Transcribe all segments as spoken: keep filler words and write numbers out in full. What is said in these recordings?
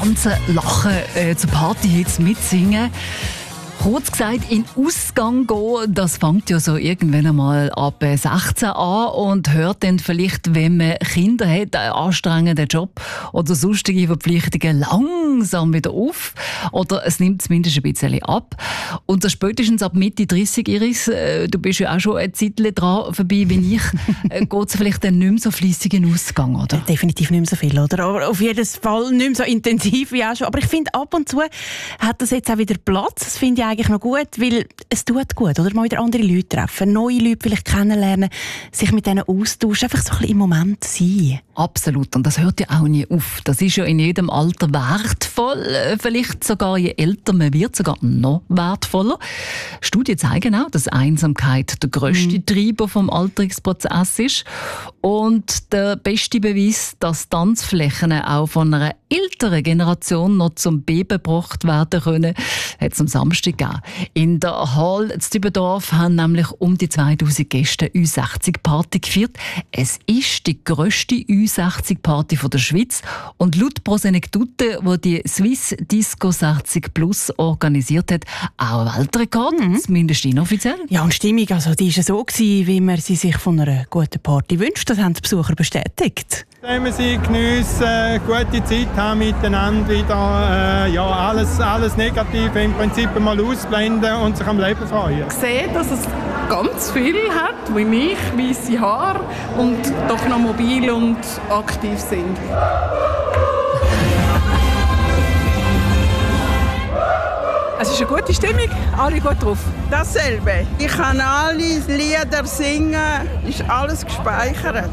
Tanzen, Lachen, äh, zu Partyhits mitsingen. Kurz gesagt, in Ausgang gehen, das fängt ja so irgendwann einmal ab sechzehn an und hört dann vielleicht, wenn man Kinder hat, einen anstrengenden Job oder sonstige Verpflichtungen langsam wieder auf. Oder es nimmt zumindest ein bisschen ab. Und das spätestens ab Mitte dreißig, Iris, äh, du bist ja auch schon ein Zeitchen dran vorbei wie ich, äh, geht es vielleicht dann nicht mehr so fleissig in Ausgang, oder? Definitiv nicht mehr so viel, oder? Aber auf jeden Fall nicht mehr so intensiv wie auch schon. Aber ich finde, ab und zu hat das jetzt auch wieder Platz. Das finde ich eigentlich noch gut, weil es tut gut, oder? Mal wieder andere Leute treffen, neue Leute vielleicht kennenlernen, sich mit denen austauschen, einfach so ein bisschen im Moment sein. Absolut, und das hört ja auch nie auf. Das ist ja in jedem Alter wertvoll, vielleicht sogar je älter man wird, sogar noch wertvoller. Studien zeigen auch, dass Einsamkeit der grösste mhm. Treiber vom Alterungsprozess ist und der beste Beweis, dass Tanzflächen auch von einer älteren Generation noch zum Beben gebracht werden können, hat es am Samstag gegeben. In der Hall in Dübendorf haben nämlich um die zweitausend Gäste Ü sechzig Party gefeiert. Es ist die grösste Ü sechzig Party der Schweiz und laut Prosenektute, die die Swiss Disco sechzig Plus organisiert hat, auch ein Weltrekord, mhm. zumindest inoffiziell. Ja, und die Stimmung, also die war so gewesen, wie man sie sich von einer guten Party wünscht. Das haben die Besucher bestätigt. Wenn sie geniessen, gute Zeit haben miteinander, wieder äh, ja, alles, alles Negative im Prinzip mal ausblenden und sich am Leben freuen. Ich sehe, dass es ganz viel hat, wie mich, weisse Haare und doch noch mobil und aktiv sind. Es ist eine gute Stimmung, alle gut drauf. Dasselbe. Ich kann alle Lieder singen, ist alles gespeichert.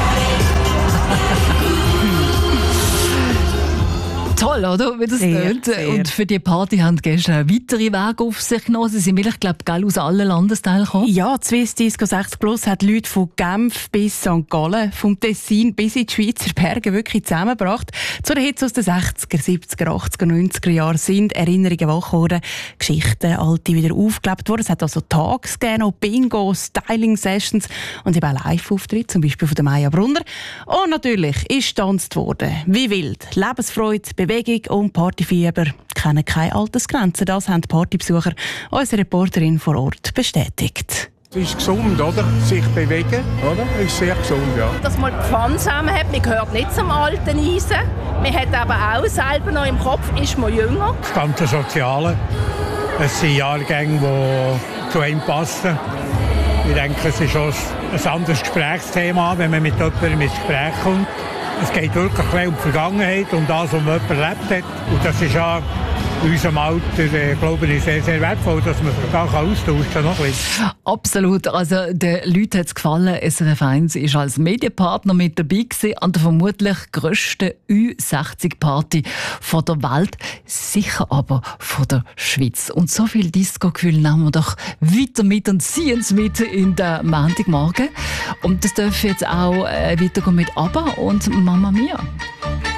Toll, oder? Wie das tönt. Und für die Party haben die Gäste einen weiteren Weg auf sich genommen. Sie sind vielleicht, glaube ich, aus allen Landesteilen gekommen. Ja, die Swiss Disco sechzig Plus hat Leute von Genf bis Sankt Gallen, vom Tessin bis in die Schweizer Berge wirklich zusammengebracht. Zu den Hits aus den sechziger, siebziger, achtziger, neunziger Jahren sind Erinnerungen wach geworden, Geschichten, alte wieder aufgelebt worden. Es hat also Tags gegeben, Bingo, Styling-Sessions und eben auch Live-Auftritte, zum Beispiel von der Maja Brunner. Und natürlich ist getanzt worden. Wie wild. Lebensfreude, Bewegung und Partyfieber kennen keine Altersgrenzen. Das haben die Partybesucher unsere Reporterin vor Ort bestätigt. Es ist gesund, oder? Sich bewegen, oder? Es ist sehr gesund, ja. Dass man Fun zusammen hat, man gehört nicht zum alten Eisen. Man hat aber auch selber noch im Kopf, ist man jünger. Das ganze Soziale. Es sind Jahrgänge, die zu einem passen. Ich denke, es ist auch ein anderes Gesprächsthema, wenn man mit jemandem ins Gespräch kommt. Es geht wirklich um die Vergangenheit und das, was man erlebt hat. Und das ist ja in unserem Alter, äh, glaube ich, sehr, sehr wertvoll, dass man sich da austauschen kann. Noch ein bisschen. Absolut. Also, den Leuten hat es gefallen. S R F eins war als Medienpartner mit dabei gewesen, an der vermutlich grössten Ü sechzig Party von der Welt. Sicher aber von der Schweiz. Und so viel Disco-Gefühl nehmen wir doch weiter mit und ziehen es mit in den Montagmorgen. Und das darf jetzt auch äh, weitergehen mit ABBA und Mamma Mia.